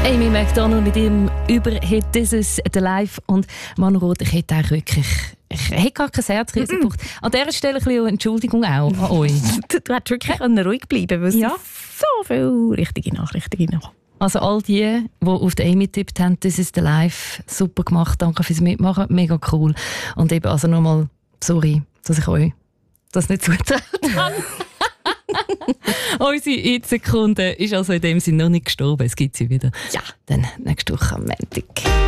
Amy Macdonald mit ihrem Überhit «This is the Life». Und Manu Roth, ich hätte auch wirklich... Ich hätte gar kein Herzkrise gebraucht. An dieser Stelle ein bisschen Entschuldigung auch an euch. Du hättest wirklich ruhig bleiben, weil es so viele richtige Nachrichten noch. Also all die auf die Amy getippt haben, «This is the Life», super gemacht, danke fürs Mitmachen, mega cool. Und eben also nochmal, sorry, dass ich euch das nicht zugetraut habe. Unsere Hitsekunde ist also in dem Sinne noch nicht gestorben. Es gibt sie wieder. Ja. Dann nächste Woche am Montag.